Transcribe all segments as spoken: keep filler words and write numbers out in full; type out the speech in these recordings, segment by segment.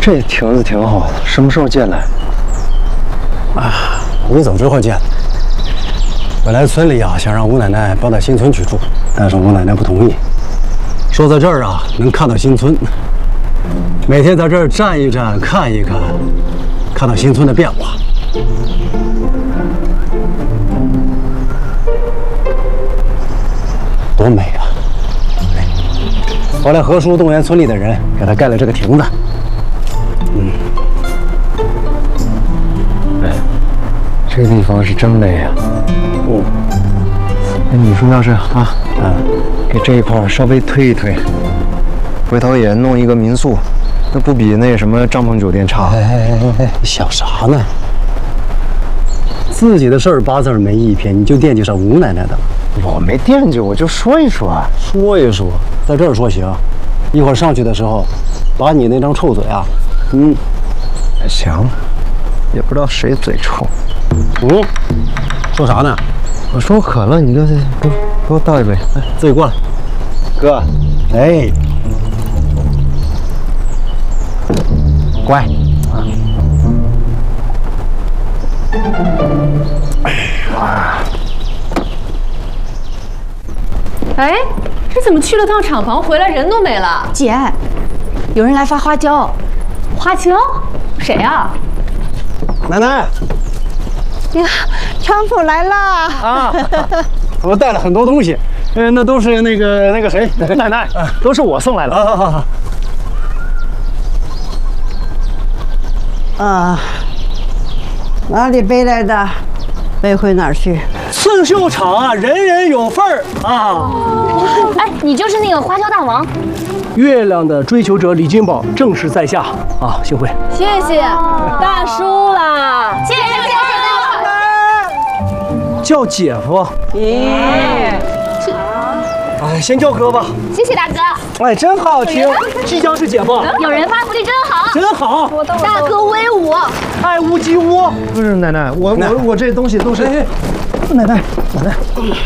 这亭子挺好的，什么时候建来？ 啊，你走之后建的。本来村里啊想让吴奶奶搬到新村去住，但是吴奶奶不同意，说在这儿啊能看到新村，每天在这儿站一站，看一看，看到新村的变化。多美啊！后来何叔动员村里的人给他盖了这个亭子。嗯， 哎，这个地方是真美啊。哦，那你说要是啊，嗯，给这一块稍微推一推，回头也弄一个民宿，那不比那什么帐篷酒店差？ 哎哎哎哎哎，你想啥呢？自己的事儿八字没一撇，你就惦记上吴奶奶的了。 我没惦记，我就说一说。 说一说，在这儿说行，一会儿上去的时候，把你那张臭嘴啊，嗯， 行，也不知道谁嘴臭。 嗯，说啥呢？ 我说我渴了，你给我给我给我倒一杯。 哎，自己过来。哥，哎，乖啊。 哇！ 哎，这怎么去了趟厂房，回来人都没了？ 姐，有人来发花椒。 花椒？谁呀？ 奶奶。 呀，长府来啦！ 啊，我带了很多东西，呃，那都是那个那个谁，奶奶，都是我送来的。啊啊啊！哪里背来的？背回哪儿去？ 刺绣厂啊，人人有份儿啊！ 哎，你就是那个花椒大王。 月亮的追求者李金宝正式在下啊！幸会， 谢谢大叔啦！谢谢谢谢叫姐夫。 咦， 哎，先叫哥吧。 谢谢大哥。 哎，真好听，即将是姐夫。 有人发福利真好， 真好。 大哥威武， 爱屋及乌。 不是奶奶，我我我这东西都是。哎，奶奶奶奶。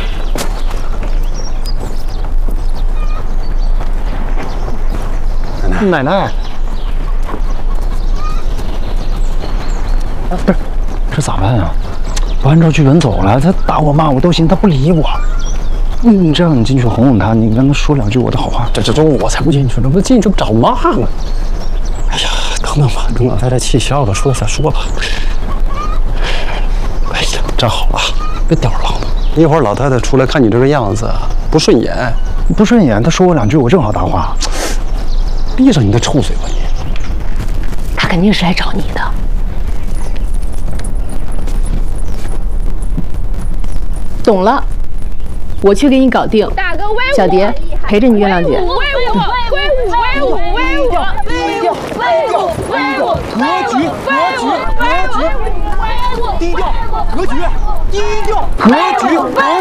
奶奶，啊，不是，这咋办啊？不按照剧本走了，他打我骂我都行，他不理我。嗯，这样你进去哄哄他，你跟他说两句我的好话。 这这这我才不进去呢，不进去不找骂呢。哎呀，等等吧，等老太太气消了，说再说吧。哎呀，站好了，别吊儿郎当。一会儿老太太出来看你这个样子不顺眼， 不顺眼，他说我两句，我正好搭话。 闭上你的臭嘴吧你！ 他肯定是来找你的。懂了，我去给你搞定。大哥威武！小蝶陪着你月亮姐。威武！威武！威武！威武！威武！威武！威武！ 格局！格局！格局！低调！格局！低调！格局！格